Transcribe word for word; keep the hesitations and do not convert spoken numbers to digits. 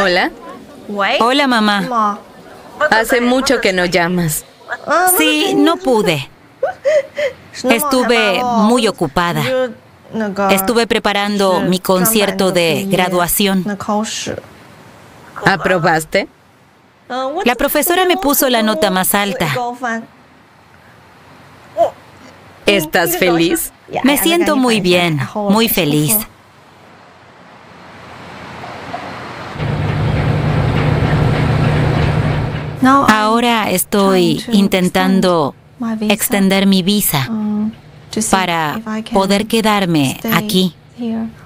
Hola. Hola, mamá. Hace mucho que no llamas. Sí, no pude. Estuve muy ocupada. Estuve preparando mi concierto de graduación. ¿Aprobaste? La profesora me puso la nota más alta. ¿Estás feliz? Me siento muy bien, muy feliz. Ahora estoy intentando extender mi visa para poder quedarme aquí.